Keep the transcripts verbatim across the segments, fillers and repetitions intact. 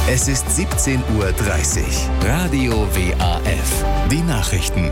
Es ist siebzehn Uhr dreißig. Radio W A F. Die Nachrichten.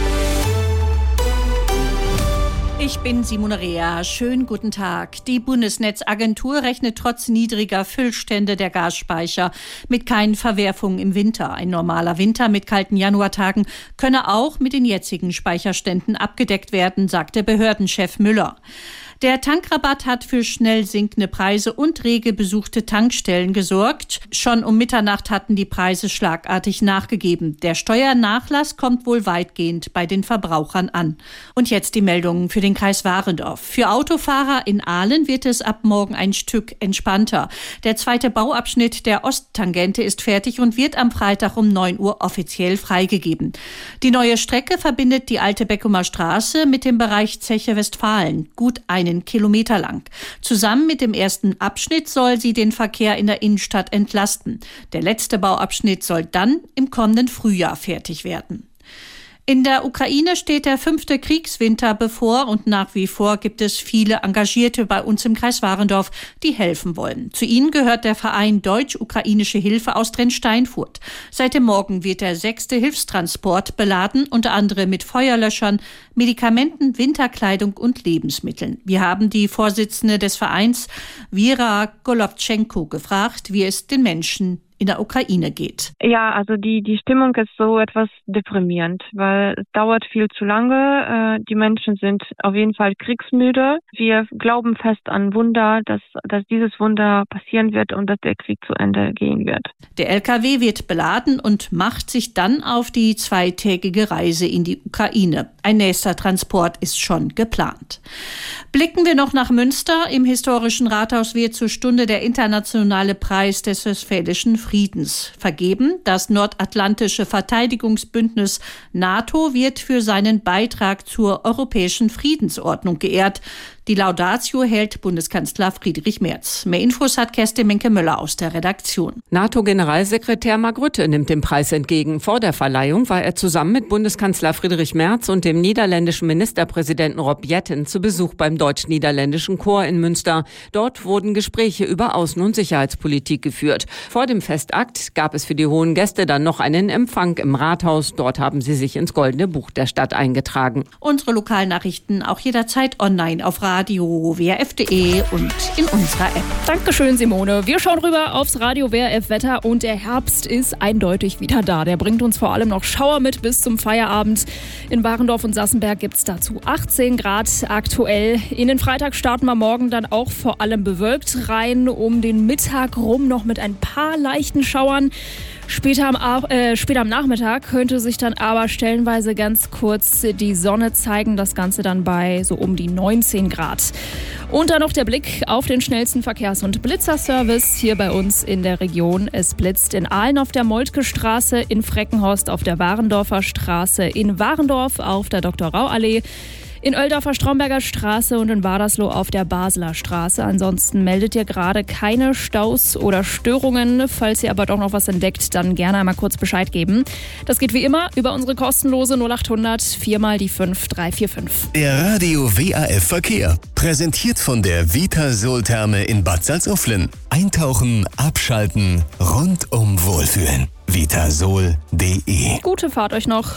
Ich bin Simone Rea. Schönen guten Tag. Die Bundesnetzagentur rechnet trotz niedriger Füllstände der Gasspeicher mit keinen Verwerfungen im Winter. Ein normaler Winter mit kalten Januartagen könne auch mit den jetzigen Speicherständen abgedeckt werden, sagte Behördenchef Müller. Der Tankrabatt hat für schnell sinkende Preise und rege besuchte Tankstellen gesorgt. Schon um Mitternacht hatten die Preise schlagartig nachgegeben. Der Steuernachlass kommt wohl weitgehend bei den Verbrauchern an. Und jetzt die Meldungen für den Kreis Warendorf. Für Autofahrer in Ahlen wird es ab morgen ein Stück entspannter. Der zweite Bauabschnitt der Osttangente ist fertig und wird am Freitag um neun Uhr offiziell freigegeben. Die neue Strecke verbindet die alte Beckumer Straße mit dem Bereich Zeche Westfalen. Gut ein einen Kilometer lang. Zusammen mit dem ersten Abschnitt soll sie den Verkehr in der Innenstadt entlasten. Der letzte Bauabschnitt soll dann im kommenden Frühjahr fertig werden. In der Ukraine steht der fünfte Kriegswinter bevor und nach wie vor gibt es viele Engagierte bei uns im Kreis Warendorf, die helfen wollen. Zu ihnen gehört der Verein Deutsch-Ukrainische Hilfe aus Drensteinfurt. Seit dem Morgen wird der sechste Hilfstransport beladen, unter anderem mit Feuerlöschern, Medikamenten, Winterkleidung und Lebensmitteln. Wir haben die Vorsitzende des Vereins, Vera Golovtschenko, gefragt, wie es den Menschen in der Ukraine geht. Ja, also die die Stimmung ist so etwas deprimierend, weil es dauert viel zu lange. Äh, die Menschen sind auf jeden Fall kriegsmüde. Wir glauben fest an Wunder, dass dass dieses Wunder passieren wird und dass der Krieg zu Ende gehen wird. Der L K W wird beladen und macht sich dann auf die zweitägige Reise in die Ukraine. Ein nächster Transport ist schon geplant. Blicken wir noch nach Münster. Im historischen Rathaus wird zur Stunde der internationale Preis des Westfälischen Friedens vergeben. Das nordatlantische Verteidigungsbündnis NATO wird für seinen Beitrag zur europäischen Friedensordnung geehrt. Die Laudatio hält Bundeskanzler Friedrich Merz. Mehr Infos hat Kerstin Menke-Möller aus der Redaktion. NATO-Generalsekretär Mark Rutte nimmt den Preis entgegen. Vor der Verleihung war er zusammen mit Bundeskanzler Friedrich Merz und dem niederländischen Ministerpräsidenten Rob Jetten zu Besuch beim deutsch-niederländischen Chor in Münster. Dort wurden Gespräche über Außen- und Sicherheitspolitik geführt. Vor dem Festakt gab es für die hohen Gäste dann noch einen Empfang im Rathaus. Dort haben sie sich ins Goldene Buch der Stadt eingetragen. Unsere Lokalnachrichten auch jederzeit online auf Radio W R F punkt de und in unserer App. Dankeschön, Simone. Wir schauen rüber aufs Radio W R F Wetter und der Herbst ist eindeutig wieder da. Der bringt uns vor allem noch Schauer mit bis zum Feierabend. In Warendorf und Sassenberg gibt es dazu achtzehn Grad aktuell. In den Freitag starten wir morgen dann auch vor allem bewölkt rein, um den Mittag rum noch mit ein paar leichten Schauern. Später am, Ab- äh, später am Nachmittag könnte sich dann aber stellenweise ganz kurz die Sonne zeigen. Das Ganze dann bei so um die neunzehn Grad. Und dann noch der Blick auf den schnellsten Verkehrs- und Blitzerservice hier bei uns in der Region. Es blitzt in Ahlen auf der Moltke-Straße, in Freckenhorst auf der Warendorfer Straße, in Warendorf auf der Doktor-Rau-Allee, in Oeldorfer Stromberger Straße und in Wadersloh auf der Basler Straße. Ansonsten meldet ihr gerade keine Staus oder Störungen. Falls ihr aber doch noch was entdeckt, dann gerne einmal kurz Bescheid geben. Das geht wie immer über unsere kostenlose null acht hundert vier mal die fünf drei vier fünf. Der Radio W A F Verkehr. Präsentiert von der Vitasol-Therme in Bad Salzuflen. Eintauchen, abschalten, rundum wohlfühlen. vitasol punkt de. Gute Fahrt euch noch.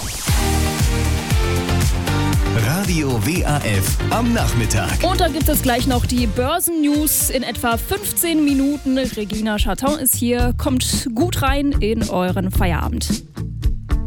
Radio W A F am Nachmittag. Und dann gibt es gleich noch die Börsennews in etwa fünfzehn Minuten. Regina Chaton ist hier. Kommt gut rein in euren Feierabend.